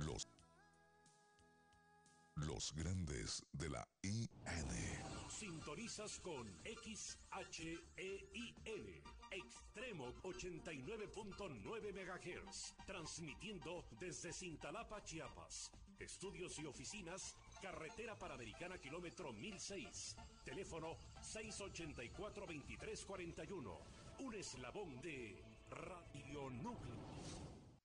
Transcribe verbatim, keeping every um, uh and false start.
Los, los grandes de la I N. Sintonizas con X H E I N, Extremo ochenta y nueve punto nueve megahertz, transmitiendo desde Cintalapa, Chiapas. Estudios y oficinas, Carretera Panamericana, kilómetro mil seis. Teléfono seis ochenta y cuatro, veintitrés cuarenta y uno. Un eslabón de Radio Núcleo.